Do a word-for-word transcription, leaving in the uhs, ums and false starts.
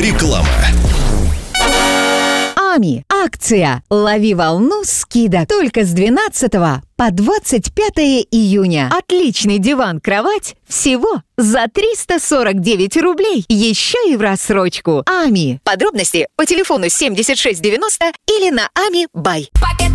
Реклама. Ами. Акция «Лови волну» скидок только с двенадцатого по двадцать пятое июня. Отличный диван-кровать всего за триста сорок девять рублей. Еще и в рассрочку. Ами. Подробности по телефону семьдесят шесть девяносто или на Ами Бай.